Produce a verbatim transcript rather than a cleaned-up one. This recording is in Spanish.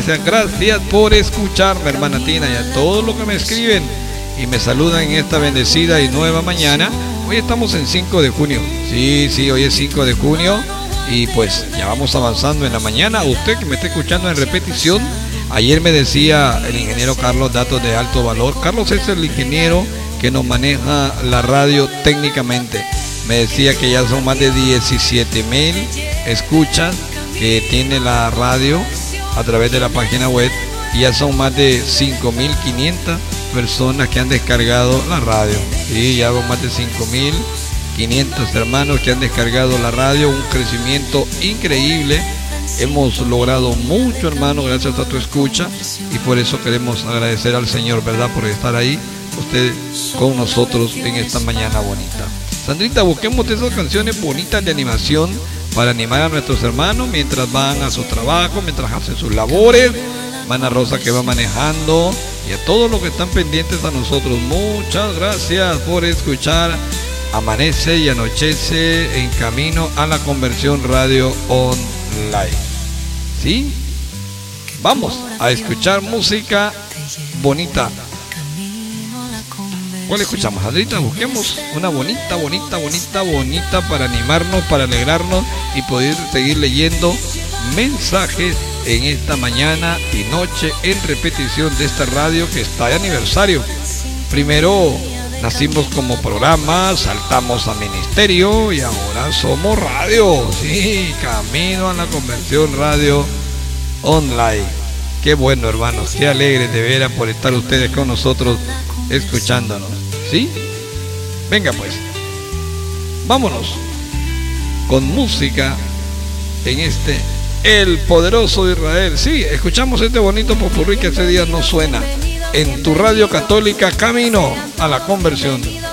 gracias, gracias por escucharme, hermana Tina, y a todos los que me escriben y me saludan en esta bendecida y nueva mañana. Hoy estamos en cinco de junio. Sí, sí, hoy es cinco de junio. Y pues ya vamos avanzando en la mañana. Usted que me está escuchando en repetición, ayer me decía el ingeniero Carlos, datos de alto valor. Carlos es el ingeniero que nos maneja la radio técnicamente. Me decía que ya son más de diecisiete mil escuchas que tiene la radio a través de la página web, y ya son más de cinco mil quinientas personas que han descargado la radio. Y ya son más de cinco mil quinientos hermanos que han descargado la radio, un crecimiento increíble. Hemos logrado mucho, hermano, gracias a tu escucha, y por eso queremos agradecer al Señor, ¿verdad?, por estar ahí, usted con nosotros en esta mañana bonita. Sandrita, busquemos esas canciones bonitas de animación para animar a nuestros hermanos mientras van a su trabajo, mientras hacen sus labores. Hermana Rosa que va manejando, y a todos los que están pendientes a nosotros, muchas gracias por escuchar Amanece y Anochece en Camino a la Conversión Radio Online. ¿Sí? Vamos a escuchar música bonita. ¿Cuál escuchamos, Sandrita? Busquemos una bonita, bonita, bonita, bonita para animarnos, para alegrarnos y poder seguir leyendo mensajes en esta mañana y noche en repetición de esta radio que está de aniversario. Primero nacimos como programa, saltamos a ministerio y ahora somos radio. Sí, Camino a la Conversión Radio Online. Qué bueno, hermanos, qué alegre de veras por estar ustedes con nosotros escuchándonos. ¿Sí? Venga pues, vámonos con música en este El Poderoso de Israel. Sí, escuchamos este bonito popurrí que ese día no suena en tu radio católica Camino a la Conversión.